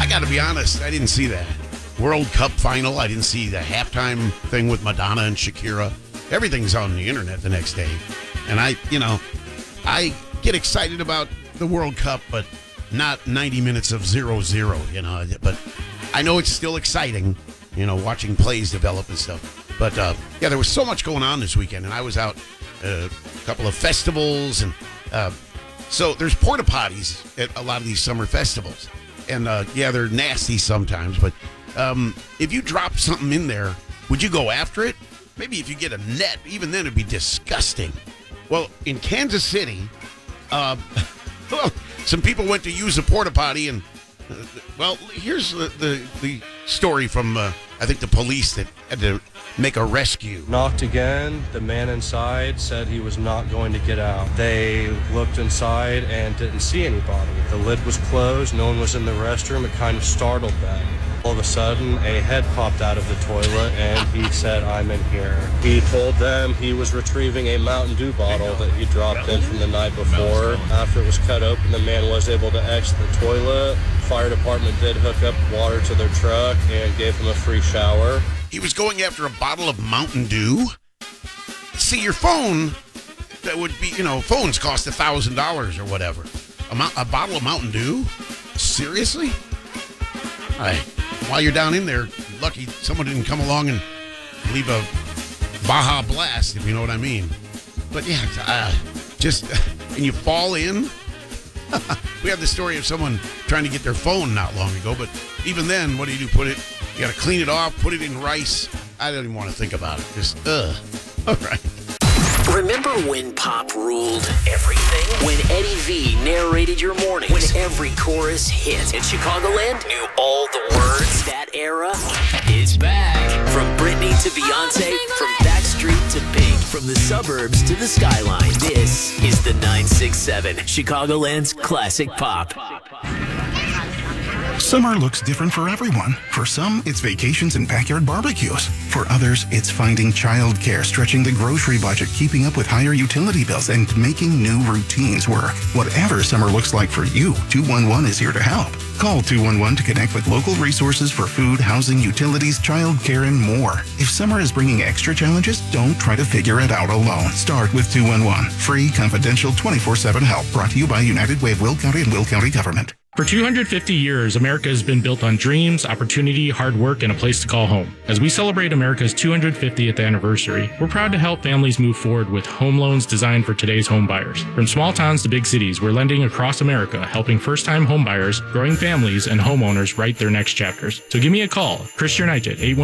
got to be honest, I didn't see that World Cup final. I didn't see the halftime thing with Madonna and Shakira. Everything's on the internet the next day. And I get excited about the World Cup, but not 90 minutes of 0-0, But I know it's still exciting, watching plays develop and stuff. But, there was so much going on this weekend, and I was out a couple of festivals. And so there's porta potties at a lot of these summer festivals. And, they're nasty sometimes. But if you drop something in there, would you go after it? Maybe if you get a net, even then it'd be disgusting. Well, in Kansas City, some people went to use a porta potty, and here's the story from I think the police that had to make a rescue. Knocked again. The man inside said he was not going to get out. They looked inside and didn't see anybody. The lid was closed. No one was in the restroom. It kind of startled them. All of a sudden, a head popped out of the toilet, and he said, "I'm in here." He told them he was retrieving a Mountain Dew bottle that he dropped in from the night before. After it was cut open, the man was able to exit the toilet. Fire department did hook up water to their truck and gave him a free shower. He was going after a bottle of Mountain Dew? See, your phone, that would be, phones cost $1,000 or whatever. A bottle of Mountain Dew? Seriously? While you're down in there, you're lucky someone didn't come along and leave a Baja Blast, if you know what I mean. But and you fall in. We had the story of someone trying to get their phone not long ago, but even then, what do? You got to clean it off, put it in rice. I don't even want to think about it. Just, all right. Remember when pop ruled everything? When Eddie V narrated your mornings? When every chorus hit? And Chicagoland knew all the words? That era is back. From Britney to Beyonce, from Backstreet to Pink, from the suburbs to the skyline, this is the 967, Chicagoland's classic pop. Summer looks different for everyone. For some, it's vacations and backyard barbecues. For others, it's finding childcare, stretching the grocery budget, keeping up with higher utility bills, and making new routines work. Whatever summer looks like for you, 211 is here to help. Call 211 to connect with local resources for food, housing, utilities, childcare, and more. If summer is bringing extra challenges, don't try to figure it out alone. Start with 211. Free, confidential, 24/7 help. Brought to you by United Way of Will County and Will County Government. For 250 years, America has been built on dreams, opportunity, hard work, and a place to call home. As we celebrate America's 250th anniversary, we're proud to help families move forward with home loans designed for today's home buyers. From small towns to big cities, we're lending across America, helping first-time home buyers, growing families, and homeowners write their next chapters. So give me a call, Chris Jernight at